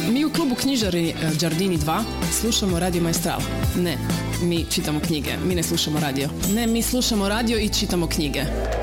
Mi u klubu knjižari Giardini 2 slušamo Radio Maestral. Ne, mi čitamo knjige. Mi ne slušamo radio. Ne, mi slušamo radio i čitamo knjige.